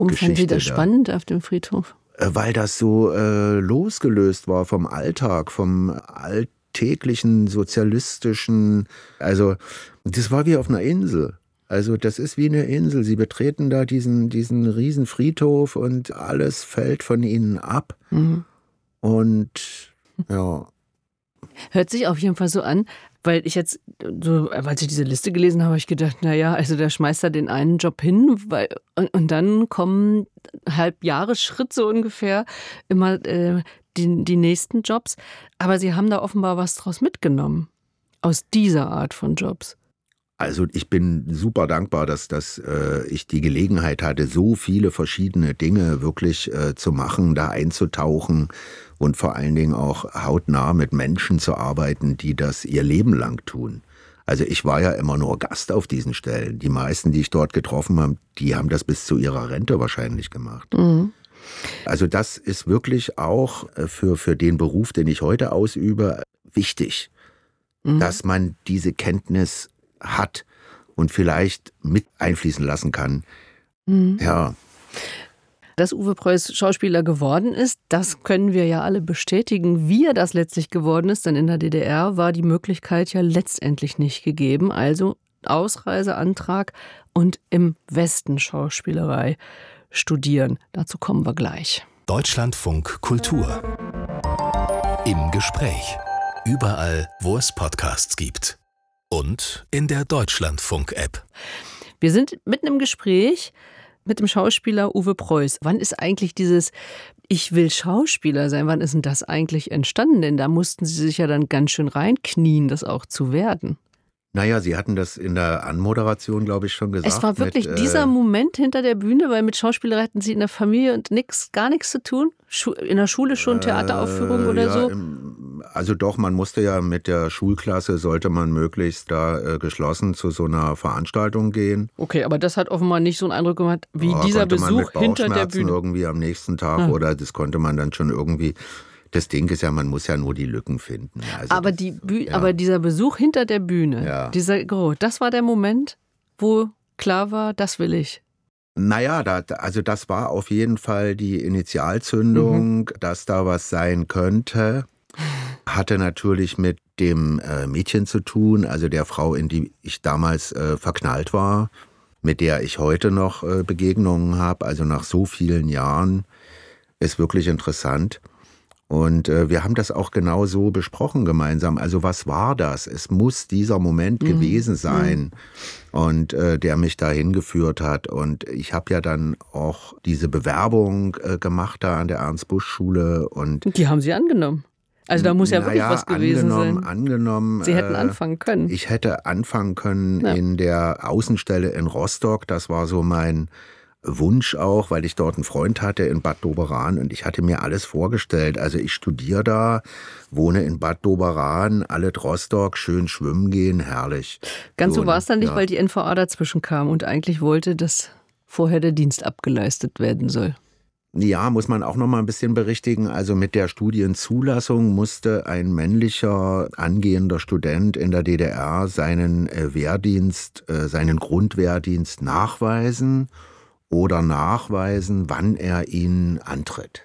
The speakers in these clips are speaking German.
Warum fanden Sie das da. spannend auf dem Friedhof? Weil das so losgelöst war vom Alltag, vom alltäglichen sozialistischen, also das war wie auf einer Insel. Also das ist wie eine Insel. Sie betreten da diesen riesen Friedhof und alles fällt von ihnen ab. Mhm. Und ja. Hört sich auf jeden Fall so an, weil ich jetzt, so, als ich diese Liste gelesen habe, habe ich gedacht, naja, also der schmeißt da den einen Job hin, und dann kommen Halbjahresschritt so ungefähr immer die nächsten Jobs. Aber Sie haben da offenbar was draus mitgenommen, aus dieser Art von Jobs. Also ich bin super dankbar, dass ich die Gelegenheit hatte, so viele verschiedene Dinge wirklich zu machen, da einzutauchen und vor allen Dingen auch hautnah mit Menschen zu arbeiten, die das ihr Leben lang tun. Also ich war ja immer nur Gast auf diesen Stellen. Die meisten, die ich dort getroffen habe, die haben das bis zu ihrer Rente wahrscheinlich gemacht. Mhm. Also das ist wirklich auch für den Beruf, den ich heute ausübe, wichtig, dass man diese Kenntnis hat und vielleicht mit einfließen lassen kann. Ja. Dass Uwe Preuß Schauspieler geworden ist, das können wir ja alle bestätigen. Wie er das letztlich geworden ist, denn in der DDR war die Möglichkeit ja letztendlich nicht gegeben. Also Ausreiseantrag und im Westen Schauspielerei studieren. Dazu kommen wir gleich. Deutschlandfunk Kultur. Im Gespräch. Überall, wo es Podcasts gibt. Und in der Deutschlandfunk-App. Wir sind mitten im Gespräch mit dem Schauspieler Uwe Preuß. Wann ist eigentlich dieses Ich will Schauspieler sein, wann ist denn das eigentlich entstanden? Denn da mussten Sie sich ja dann ganz schön reinknien, das auch zu werden. Naja, Sie hatten das in der Anmoderation, glaube ich, schon gesagt. Es war wirklich dieser Moment hinter der Bühne, weil mit Schauspieler hatten Sie in der Familie und gar nichts zu tun? In der Schule schon Theateraufführungen oder ja, so? Also doch, man musste ja mit der Schulklasse, sollte man möglichst da geschlossen zu so einer Veranstaltung gehen. Okay, aber das hat offenbar nicht so einen Eindruck gemacht, wie dieser Besuch hinter der Bühne. Irgendwie am nächsten Tag oder das konnte man dann schon irgendwie. Das Ding ist ja, man muss ja nur die Lücken finden. Also aber, aber dieser Besuch hinter der Bühne, das war der Moment, wo klar war, das will ich. Naja, das war auf jeden Fall die Initialzündung, dass da was sein könnte. Hatte natürlich mit dem Mädchen zu tun, also der Frau, in die ich damals verknallt war, mit der ich heute noch Begegnungen habe, also nach so vielen Jahren, ist wirklich interessant. Und wir haben das auch genau so besprochen gemeinsam. Also was war das? Es muss dieser Moment gewesen sein und der mich dahin geführt hat. Und ich habe ja dann auch diese Bewerbung gemacht da an der Ernst-Busch-Schule. Und die haben Sie angenommen? Also da muss ja wirklich was gewesen sein. Angenommen. Sie hätten anfangen können. Ich hätte anfangen können in der Außenstelle in Rostock. Das war so mein Wunsch auch, weil ich dort einen Freund hatte in Bad Doberan und ich hatte mir alles vorgestellt. Also ich studiere da, wohne in Bad Doberan, alle Rostock, schön schwimmen gehen, herrlich. Ganz so war es dann nicht, weil die NVA dazwischen kam und eigentlich wollte, dass vorher der Dienst abgeleistet werden soll. Ja, muss man auch noch mal ein bisschen berichtigen. Also mit der Studienzulassung musste ein männlicher angehender Student in der DDR seinen Wehrdienst, seinen Grundwehrdienst nachweisen oder nachweisen, wann er ihn antritt.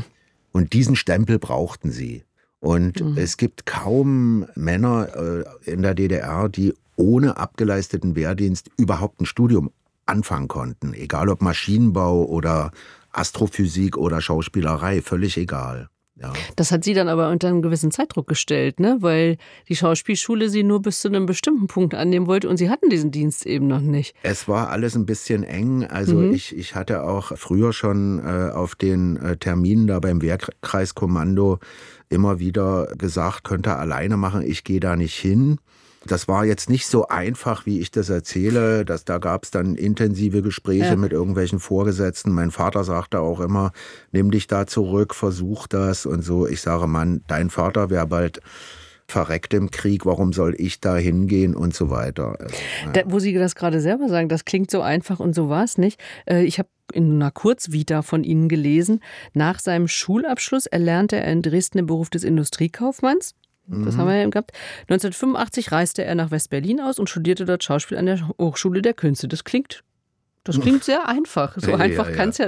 Und diesen Stempel brauchten sie. Und es gibt kaum Männer in der DDR, die ohne abgeleisteten Wehrdienst überhaupt ein Studium anfangen konnten. Egal ob Maschinenbau oder Astrophysik oder Schauspielerei, völlig egal. Ja. Das hat Sie dann aber unter einen gewissen Zeitdruck gestellt, ne? Weil die Schauspielschule Sie nur bis zu einem bestimmten Punkt annehmen wollte und Sie hatten diesen Dienst eben noch nicht. Es war alles ein bisschen eng. Also ich hatte auch früher schon auf den Terminen da beim Wehrkreiskommando immer wieder gesagt, könnte er alleine machen, ich gehe da nicht hin. Das war jetzt nicht so einfach, wie ich das erzähle. Da gab es dann intensive Gespräche mit irgendwelchen Vorgesetzten. Mein Vater sagte auch immer, nimm dich da zurück, versuch das und so. Ich sage, Mann, dein Vater wäre bald verreckt im Krieg, warum soll ich da hingehen und so weiter. Also, wo Sie das gerade selber sagen, das klingt so einfach und so war es nicht. Ich habe in einer Kurzvita von Ihnen gelesen, nach seinem Schulabschluss erlernte er in Dresden den Beruf des Industriekaufmanns. Das haben wir ja eben gehabt. 1985 reiste er nach West-Berlin aus und studierte dort Schauspiel an der Hochschule der Künste. Das klingt Das klingt sehr einfach. So einfach kann es ja